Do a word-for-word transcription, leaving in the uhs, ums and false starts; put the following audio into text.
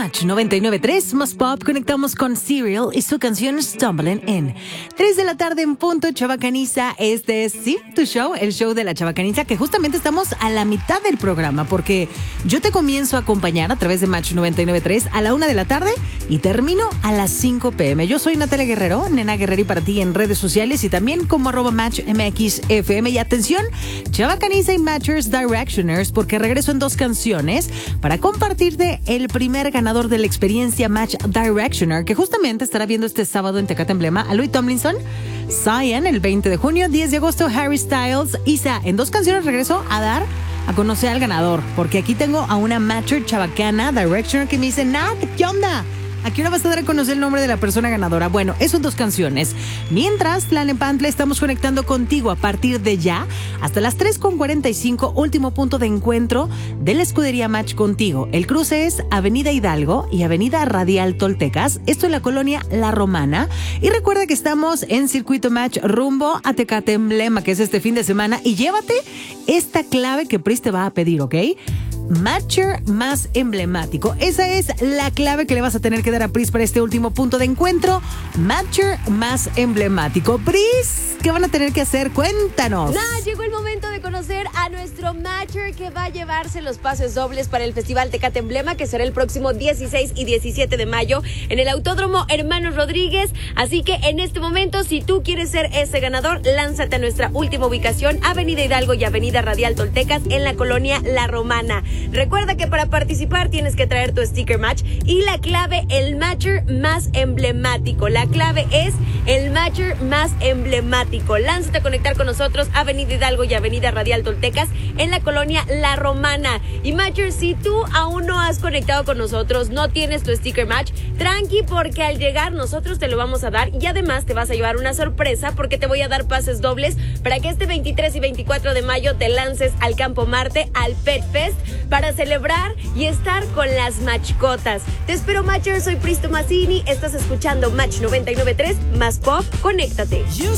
Match noventa y nueve punto tres más Pop. Conectamos con Serial y su canción Stumbling In. tres de la tarde en punto, Chabacaniza. Este es, sí, tu show, el show de la Chabacaniza, que justamente estamos a la mitad del programa, porque yo te comienzo a acompañar a través de Match noventa y nueve punto tres a la una de la tarde y termino a las cinco pm. Yo soy Natalia Guerrero, Nena Guerrero, y para ti en redes sociales y también como arroba Match M X F M. Y atención, Chabacaniza y Matchers Directioners, porque regreso en dos canciones para compartirte el primer ganador de la experiencia Match Directioner, que justamente estará viendo este sábado en Tecate Emblema a Louis Tomlinson, Zion el veinte de junio, diez de agosto Harry Styles. Isa, en dos canciones regreso a dar a conocer al ganador, porque aquí tengo a una Matcher chabacana Directioner que me dice, Nat, ¿qué onda? ¿A qué hora vas a dar a conocer el nombre de la persona ganadora? Bueno, eso en dos canciones. Mientras, Tlalnepantla, estamos conectando contigo a partir de ya hasta las tres con cuarenta y cinco, último punto de encuentro de la escudería Match contigo. El cruce es Avenida Hidalgo y Avenida Radial Toltecas. Esto en la colonia La Romana. Y recuerda que estamos en Circuito Match rumbo a Tecate Emblema, que es este fin de semana. Y llévate esta clave que Pris te va a pedir, ¿ok? Matcher más emblemático. Esa es la clave que le vas a tener que dar a Pris para este último punto de encuentro. Matcher más emblemático. Pris, ¿qué van a tener que hacer? Cuéntanos. Nah, llegó el momento de conocer a nuestro Matcher que va a llevarse los pases dobles para el Festival Tecate Emblema, que será el próximo dieciséis y diecisiete de mayo en el Autódromo Hermanos Rodríguez. Así que en este momento, si tú quieres ser ese ganador, lánzate a nuestra última ubicación, Avenida Hidalgo y Avenida Radial Toltecas, en la colonia La Romana. Recuerda que para participar tienes que traer tu sticker match y la clave, el Matcher más emblemático. La clave es el Matcher más emblemático. Lánzate a conectar con nosotros, Avenida Hidalgo y Avenida Radial Toltecas, en la colonia La Romana. Y Matcher, si tú aún no has conectado con nosotros, no tienes tu sticker match, tranqui, porque al llegar nosotros te lo vamos a dar y además te vas a llevar una sorpresa, porque te voy a dar pases dobles para que este veintitrés y veinticuatro de mayo te lances al Campo Marte, al Pet Fest, para celebrar y estar con las mascotas. Te espero, Matcher. Soy Pris Tomasini. Estás escuchando Match noventa y nueve punto tres más Pop. Conéctate.